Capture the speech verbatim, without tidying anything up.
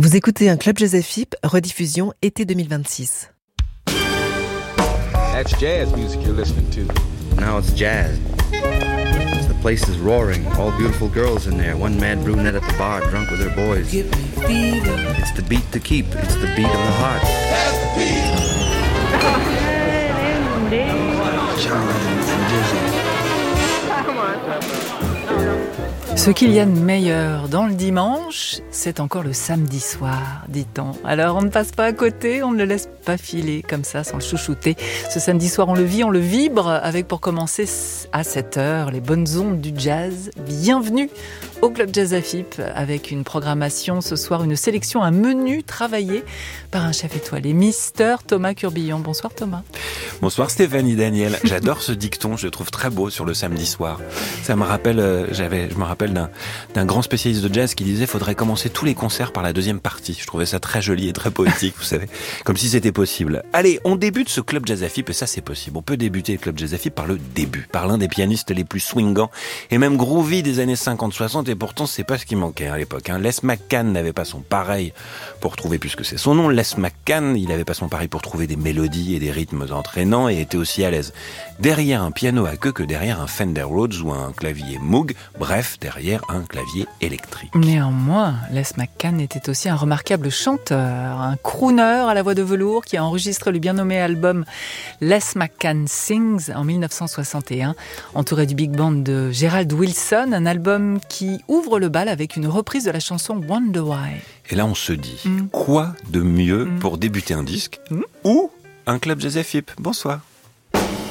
Vous écoutez un Club Jazz F I P, rediffusion été deux mille vingt-six. That's jazz music you're listening to. Now it's jazz. The place is roaring, all beautiful girls in there. One mad brunette at the bar, drunk with her boys. It's the beat to keep. It's the beat of the heart. That's the beat. Charlie from Jersey. Ce qu'il y a de meilleur dans le dimanche, c'est encore le samedi soir, dit-on. Alors on ne passe pas à côté, on ne le laisse pas filer comme ça sans le chouchouter. Ce samedi soir, on le vit, on le vibre, avec pour commencer à sept heures les bonnes ondes du jazz. Bienvenue au Club Jazz F I P, avec une programmation ce soir, une sélection, un menu travaillé par un chef étoilé, Mister Thomas Curbillon. Bonsoir Thomas. Bonsoir Stéphanie Daniel. J'adore ce dicton, je le trouve très beau sur le samedi soir. Ça me rappelle, euh, j'avais, je me rappelle d'un, d'un grand spécialiste de jazz qui disait « faudrait commencer tous les concerts par la deuxième partie ». Je trouvais ça très joli et très poétique, vous savez, comme si c'était possible. Allez, on débute ce Club Jazz F I P, et ça c'est possible. On peut débuter le Club Jazz F I P par le début, par l'un des pianistes les plus swingants et même groovy des années cinquante soixante, et pourtant c'est pas ce qui manquait à l'époque. Hein. Les McCann n'avait pas son pareil pour trouver, puisque c'est son nom, Les McCann, il n'avait pas son pareil pour trouver des mélodies et des rythmes entraînants, et était aussi à l'aise derrière un piano à queue que derrière un Fender Rhodes ou un clavier Moog, bref, derrière un clavier électrique. Néanmoins, Les McCann était aussi un remarquable chanteur, un crooner à la voix de velours qui a enregistré le bien nommé album Les McCann Sings en dix-neuf cent soixante et un, entouré du big band de Gerald Wilson, un album qui ouvre le bal avec une reprise de la chanson Wonder Why. Et là on se dit, mm. quoi de mieux mm. pour débuter un disque mm. ou un Club Jazz F I P. Bonsoir.